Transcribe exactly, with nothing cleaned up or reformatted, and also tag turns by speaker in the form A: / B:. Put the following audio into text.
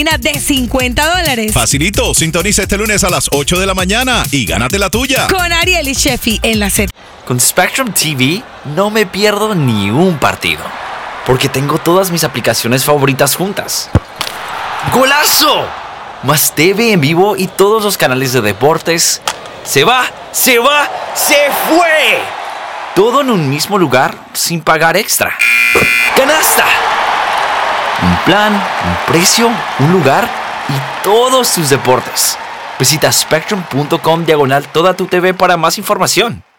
A: de cincuenta dólares.
B: Facilito, sintoniza este lunes a las ocho de la mañana y gánate la tuya.
A: Con Ariel y Sheffy en la Z.
C: Con Spectrum T V no me pierdo ni un partido, porque tengo todas mis aplicaciones favoritas juntas. ¡Golazo! Más T V en vivo y todos los canales de deportes. ¡Se va! ¡Se va! ¡Se fue! Todo en un mismo lugar sin pagar extra. ¡Canasta! Un plan, un precio, un lugar y todos tus deportes. Visita spectrum punto com diagonal toda tu T V para más información.